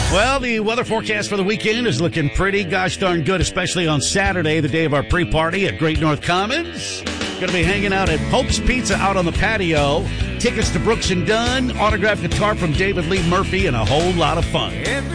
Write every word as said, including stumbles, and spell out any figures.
Well, the weather forecast for the weekend is looking pretty gosh darn good, especially on Saturday, the day of our pre-party at Great North Commons. Going to be hanging out at Pope's Pizza out on the patio. Tickets to Brooks and Dunn, autographed guitar from David Lee Murphy, and a whole lot of fun.